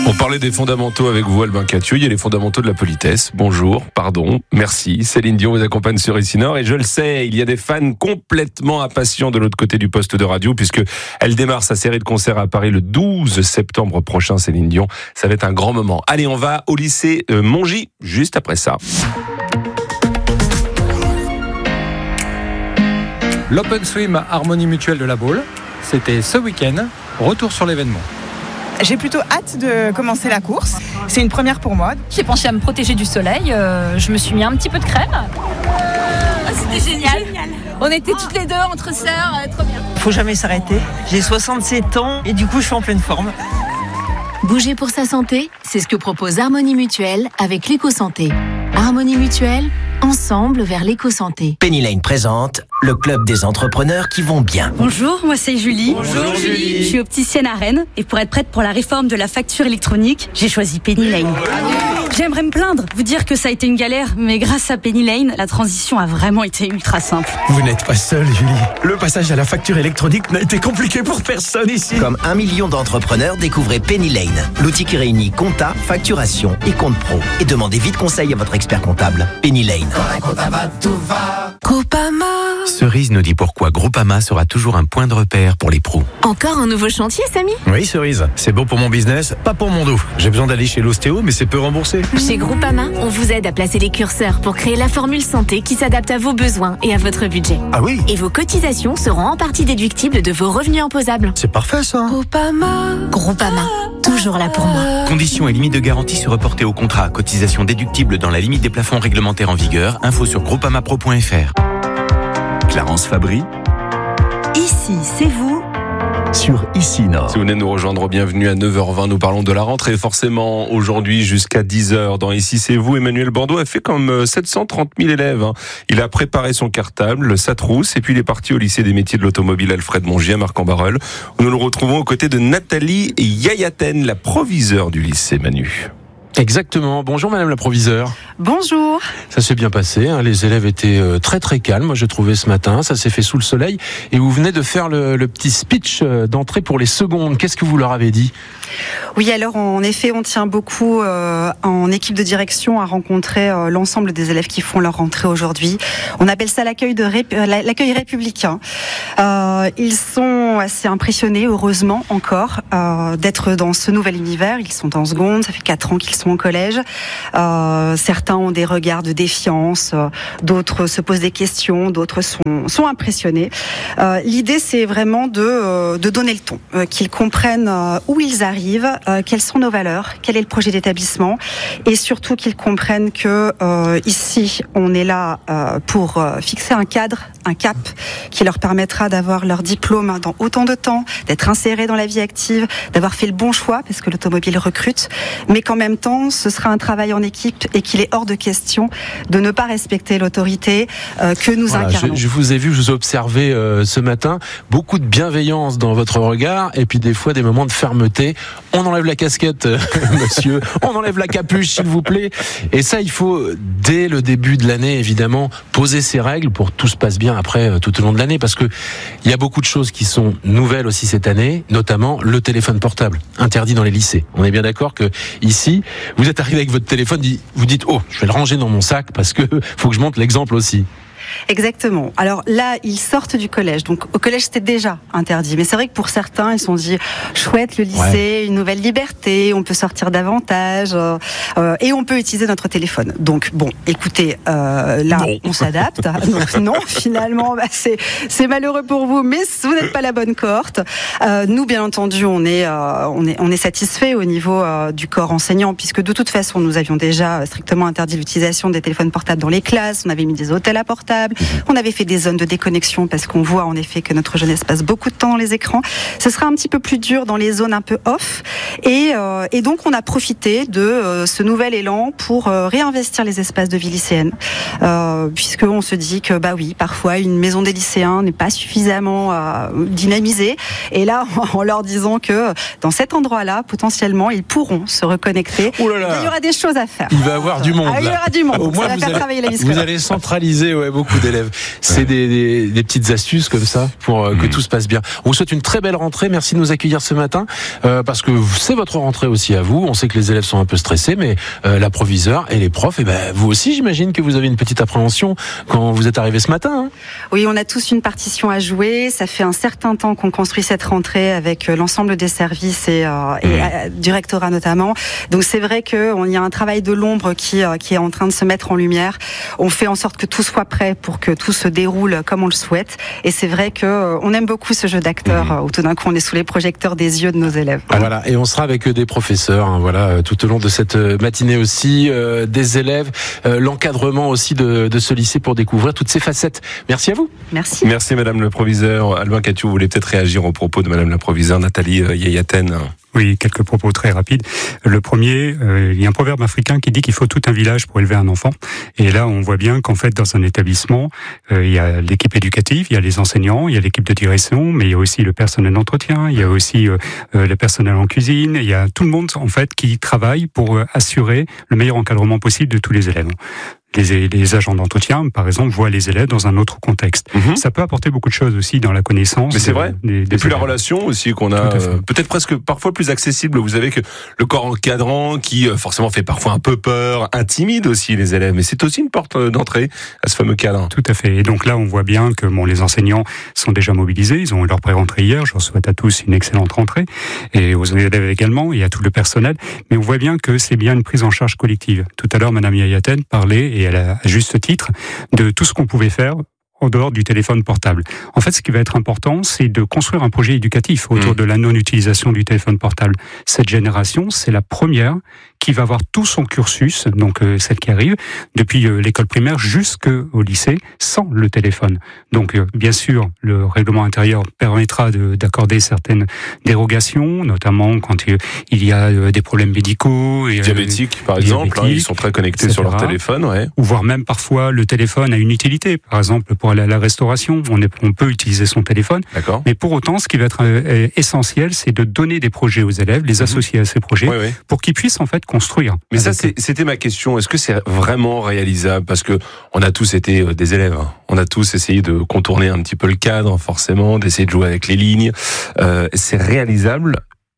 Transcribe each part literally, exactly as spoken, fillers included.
On parlait des fondamentaux avec vous, Albin Cathieux. Il y a les fondamentaux de la politesse. Bonjour, pardon, merci. Céline Dion vous accompagne sur Ici Nord. Et je le sais, il y a des fans complètement impatients de l'autre côté du poste de radio, puisque elle démarre sa série de concerts à Paris le douze septembre prochain, Céline Dion. Ça va être un grand moment. Allez, on va au lycée euh, Mongy, juste après ça. L'Open Swim Harmonie Mutuelle de la Baule, c'était ce week-end. Retour sur l'événement. J'ai plutôt hâte de commencer la course. C'est une première pour moi. J'ai pensé à me protéger du soleil. Euh, je me suis mis un petit peu de crème. Oh, c'était génial. génial. On était toutes les deux entre sœurs. Euh, trop bien. Faut jamais s'arrêter. J'ai soixante-sept ans et du coup, je suis en pleine forme. Bouger pour sa santé, c'est ce que propose Harmonie Mutuelle avec l'éco-santé. Harmonie Mutuelle, ensemble vers l'éco-santé. Penny Lane présente le club des entrepreneurs qui vont bien. Bonjour, moi c'est Julie. Bonjour Julie. Je suis opticienne à Rennes et pour être prête pour la réforme de la facture électronique, j'ai choisi Penny Lane. J'aimerais me plaindre, vous dire que ça a été une galère, mais grâce à Penny Lane, la transition a vraiment été ultra simple. Vous n'êtes pas seule, Julie. Le passage à la facture électronique n'a été compliqué pour personne ici. Comme un million d'entrepreneurs, découvrez Penny Lane, l'outil qui réunit compta, facturation et compte pro. Et demandez vite conseil à votre expert comptable. Penny Lane. Groupama. Cerise nous dit pourquoi Groupama sera toujours un point de repère pour les pros. Encore un nouveau chantier, Samy ? Oui, Cerise. C'est bon pour mon business, pas pour mon dos. J'ai besoin d'aller chez l'ostéo, mais c'est peu remboursé. Chez Groupama, on vous aide à placer les curseurs pour créer la formule santé qui s'adapte à vos besoins et à votre budget. Ah oui ? Et vos cotisations seront en partie déductibles de vos revenus imposables. C'est parfait, ça. Groupama. Groupama. Toujours là pour moi. Conditions et limites de garantie se reporter au contrat. Cotisation déductible dans la limite des plafonds réglementaires en vigueur. Info sur groupamapro point f r. Clarence Fabry. Ici, c'est vous. Sur Ici Nord. Si vous venez de nous rejoindre, bienvenue à neuf heures vingt. Nous parlons de la rentrée. Forcément, aujourd'hui, jusqu'à dix heures, dans Ici c'est vous, Emmanuel Bordeaux a fait comme sept cent trente mille élèves. Il a préparé son cartable, sa trousse, et puis il est parti au lycée des métiers de l'automobile Alfred Mongy à Marc-en-Barœul, où nous le retrouvons aux côtés de Nathalie Yayaten, la proviseure du lycée, Manu. Exactement. Bonjour Madame la proviseure. Bonjour. Ça s'est bien passé, hein. Les élèves étaient euh, très très calmes, moi je trouvais ce matin, ça s'est fait sous le soleil, et vous venez de faire le, le petit speech d'entrée pour les secondes. Qu'est-ce que vous leur avez dit ? Oui, alors en effet, on tient beaucoup euh, en équipe de direction à rencontrer euh, l'ensemble des élèves qui font leur rentrée aujourd'hui. On appelle ça l'accueil de ré... l'accueil républicain. Euh, ils sont assez impressionnés, heureusement encore, euh, d'être dans ce nouvel univers. Ils sont en seconde, ça fait quatre ans qu'ils sont au collège. Euh, certains ont des regards de défiance, euh, d'autres se posent des questions, d'autres sont, sont impressionnés. Euh, l'idée, c'est vraiment de, euh, de donner le ton, euh, qu'ils comprennent euh, où ils arrivent, euh, quelles sont nos valeurs, quel est le projet d'établissement, et surtout qu'ils comprennent que euh, ici, on est là euh, pour euh, fixer un cadre, un cap, qui leur permettra d'avoir leur diplôme dans autant de temps, d'être insérés dans la vie active, d'avoir fait le bon choix, parce que l'automobile recrute, mais qu'en même temps, ce sera un travail en équipe et qu'il est hors de question de ne pas respecter l'autorité euh, que nous voilà, incarnons. Je, je vous ai vu, je vous ai observé euh, ce matin, beaucoup de bienveillance dans votre regard et puis des fois des moments de fermeté. On enlève la casquette, euh, monsieur, on enlève la capuche, s'il vous plaît. Et ça, il faut, dès le début de l'année, évidemment, poser ses règles pour que tout se passe bien après, euh, tout au long de l'année, parce que il y a beaucoup de choses qui sont nouvelles aussi cette année, notamment le téléphone portable, interdit dans les lycées. On est bien d'accord que ici, vous êtes arrivé avec votre téléphone, vous dites, oh, je vais le ranger dans mon sac parce que faut que je montre l'exemple aussi. Exactement. Alors là, ils sortent du collège. Donc au collège, c'était déjà interdit. Mais c'est vrai que pour certains, ils se sont dit, chouette, le lycée, ouais. Une nouvelle liberté, on peut sortir davantage euh, euh, et on peut utiliser notre téléphone. Donc bon, écoutez, euh, là, non. On s'adapte. Donc non, finalement, bah, c'est, c'est malheureux pour vous, mais vous n'êtes pas la bonne cohorte. Euh, nous, bien entendu, on est, euh, on est, on est satisfait au niveau euh, du corps enseignant, puisque de toute façon, nous avions déjà strictement interdit l'utilisation des téléphones portables dans les classes. On avait mis des hôtels à portables. On avait fait des zones de déconnexion parce qu'on voit en effet que notre jeunesse passe beaucoup de temps dans les écrans. Ce sera un petit peu plus dur dans les zones un peu off. Et, euh, et donc on a profité de euh, ce nouvel élan pour euh, réinvestir les espaces de vie lycéenne. Euh, puisqu'on se dit que bah oui, parfois une maison des lycéens n'est pas suffisamment euh, dynamisée. Et là, en leur disant que dans cet endroit-là, potentiellement, ils pourront se reconnecter. Oh là là. Il y aura des choses à faire. Il va y avoir du monde. Ah, il y aura du monde. Au moins, ça va vous faire allez, travailler la vie vous allez centraliser ouais, beaucoup d'élèves. C'est des, des, des petites astuces comme ça pour euh, que mmh. tout se passe bien. On vous souhaite une très belle rentrée. Merci de nous accueillir ce matin euh, parce que c'est votre rentrée aussi à vous. On sait que les élèves sont un peu stressés, mais euh, la proviseure et les profs, et ben vous aussi, j'imagine que vous avez une petite appréhension quand vous êtes arrivé ce matin. Hein. Oui, on a tous une partition à jouer. Ça fait un certain temps qu'on construit cette rentrée avec l'ensemble des services et, euh, et mmh. euh, du rectorat notamment. Donc c'est vrai qu'il y a un travail de l'ombre qui, euh, qui est en train de se mettre en lumière. On fait en sorte que tout soit prêt pour que tout se déroule comme on le souhaite. Et c'est vrai que euh, on aime beaucoup ce jeu d'acteurs mmh. où tout d'un coup on est sous les projecteurs des yeux de nos élèves. Ah, voilà, et on sera avec des professeurs, hein, voilà, tout au long de cette matinée aussi, euh, des élèves, euh, l'encadrement aussi de, de ce lycée pour découvrir toutes ces facettes. Merci à vous. Merci. Merci Madame le Proviseur. Albin Catiou, vous voulez peut-être réagir aux propos de Madame la Proviseure Nathalie Yayaten. Oui, quelques propos très rapides. Le premier, euh, il y a un proverbe africain qui dit qu'il faut tout un village pour élever un enfant. Et là, on voit bien qu'en fait, dans un établissement, euh, il y a l'équipe éducative, il y a les enseignants, il y a l'équipe de direction, mais il y a aussi le personnel d'entretien, il y a aussi euh, euh, le personnel en cuisine, il y a tout le monde en fait qui travaille pour euh, assurer le meilleur encadrement possible de tous les élèves. Les, les agents d'entretien, par exemple, voient les élèves dans un autre contexte. Mmh. Ça peut apporter beaucoup de choses aussi dans la connaissance. Mais c'est vrai. Des, des Et puis la relation aussi qu'on a, euh, peut-être presque parfois plus accessible. Vous savez que le corps encadrant qui euh, forcément fait parfois un peu peur, intimide aussi les élèves. Mais c'est aussi une porte d'entrée à ce fameux cadre. Tout à fait. Et donc là, on voit bien que bon, les enseignants sont déjà mobilisés. Ils ont eu leur pré-rentrée hier. Je leur souhaite à tous une excellente rentrée. Et aux élèves également, et à tout le personnel. Mais on voit bien que c'est bien une prise en charge collective. Tout à l'heure, Madame Yayaten parlait, et elle a à juste titre, de tout ce qu'on pouvait faire en dehors du téléphone portable. En fait, ce qui va être important, c'est de construire un projet éducatif autour mmh. de la non-utilisation du téléphone portable. Cette génération, c'est la première qui va avoir tout son cursus, donc euh, celle qui arrive, depuis euh, l'école primaire jusqu'au lycée, sans le téléphone. Donc, euh, bien sûr, le règlement intérieur permettra de, d'accorder certaines dérogations, notamment quand euh, il y a euh, des problèmes médicaux. Et, diabétiques, euh, par exemple, hein, ils sont très connectés et cetera, sur leur téléphone. Ouais. Ou voire même parfois, le téléphone a une utilité. Par exemple, pour aller à la restauration, on, est, on peut utiliser son téléphone. D'accord. Mais pour autant, ce qui va être euh, essentiel, c'est de donner des projets aux élèves, les mmh. associer à ces projets, oui, oui. pour qu'ils puissent en fait construire. Mais ça, c'est, c'était ma question. Est-ce que c'est vraiment réalisable? Parce que on a tous été des élèves. On a tous essayé de contourner un petit peu le cadre, forcément, d'essayer de jouer avec les lignes. Euh, c'est réalisable?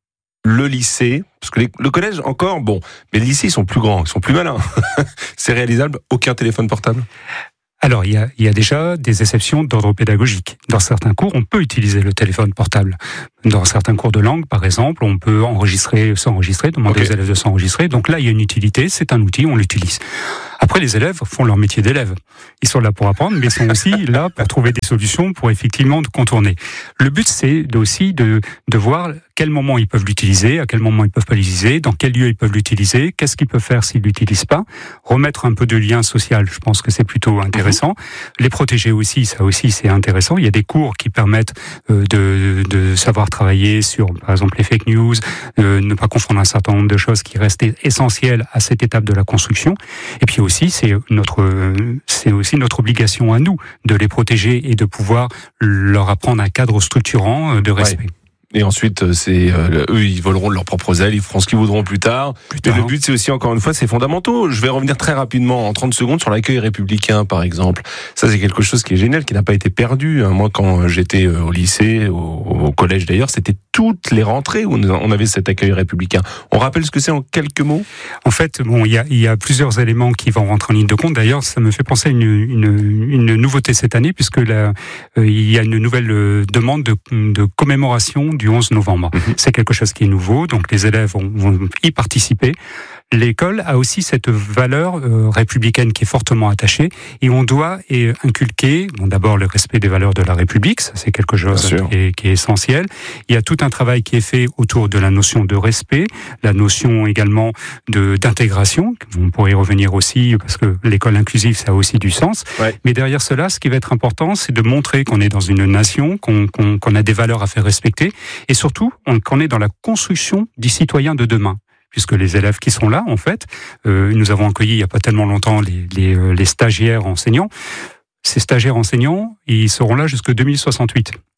Le lycée, parce que les, le collège encore, bon, mais les lycées, ils sont plus grands, ils sont plus malins. C'est réalisable? Aucun téléphone portable? Alors, il y a, il y a déjà des exceptions d'ordre pédagogique. Dans certains cours, on peut utiliser le téléphone portable. Dans certains cours de langue, par exemple, on peut enregistrer, s'enregistrer, demander okay. aux élèves de s'enregistrer. Donc là, il y a une utilité, c'est un outil, on l'utilise. Après, les élèves font leur métier d'élève. Ils sont là pour apprendre, mais ils sont aussi là pour trouver des solutions pour effectivement de contourner. Le but, c'est aussi de, de voir quel moment ils peuvent l'utiliser, à quel moment ils peuvent pas l'utiliser, dans quel lieu ils peuvent l'utiliser, qu'est-ce qu'ils peuvent faire s'ils l'utilisent pas, remettre un peu de lien social, je pense que c'est plutôt intéressant. Mmh. Les protéger aussi, ça aussi c'est intéressant. Il y a des cours qui permettent euh, de, de savoir travailler sur, par exemple, les fake news, euh, ne pas confondre un certain nombre de choses qui restent essentielles à cette étape de la construction. Et puis aussi, c'est notre, c'est aussi notre obligation à nous de les protéger et de pouvoir leur apprendre un cadre structurant de respect. Ouais. Et ensuite, c'est euh, eux, ils voleront de leurs propres ailes, ils feront ce qu'ils voudront plus tard. Plus tard. Mais le but, c'est aussi, encore une fois, c'est fondamentaux. Je vais revenir très rapidement, en trente secondes, sur l'accueil républicain, par exemple. Ça, c'est quelque chose qui est génial, qui n'a pas été perdu. Moi, quand j'étais au lycée, au, au collège d'ailleurs, c'était toutes les rentrées où on avait cet accueil républicain. On rappelle ce que c'est en quelques mots? En fait, bon, il y a, il y a plusieurs éléments qui vont rentrer en ligne de compte. D'ailleurs, ça me fait penser à une, une, une nouveauté cette année, puisque là, euh, il y a une nouvelle demande de, de commémoration du onze novembre. Mmh. C'est quelque chose qui est nouveau, donc les élèves vont, vont y participer. L'école a aussi cette valeur euh, républicaine qui est fortement attachée, et on doit et, inculquer, bon, d'abord le respect des valeurs de la République, ça c'est quelque chose qui est, qui est essentiel. Il y a tout un travail qui est fait autour de la notion de respect, la notion également de d'intégration, on pourrait y revenir aussi, parce que l'école inclusive ça a aussi du sens, ouais. Mais derrière cela, ce qui va être important, c'est de montrer qu'on est dans une nation, qu'on, qu'on, qu'on a des valeurs à faire respecter, et surtout on, qu'on est dans la construction du citoyen de demain. Puisque les élèves qui sont là, en fait, euh, nous avons accueilli il n'y a pas tellement longtemps les, les, les stagiaires enseignants. Ces stagiaires enseignants, ils seront là jusqu'en deux mille soixante-huit.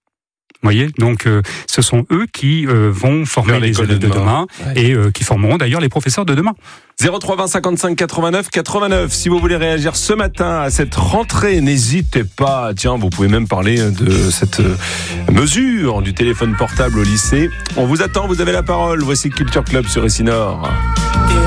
Vous voyez, donc euh, ce sont eux qui euh, vont former Faire les l'école élèves de de demain. demain, et euh, qui formeront d'ailleurs les professeurs de demain. zéro trois vingt cinquante-cinq quatre-vingt-neuf quatre-vingt-neuf. Si vous voulez réagir ce matin à cette rentrée, n'hésitez pas. Tiens, vous pouvez même parler de cette mesure du téléphone portable au lycée. On vous attend, vous avez la parole. Voici Culture Club sur Essinor.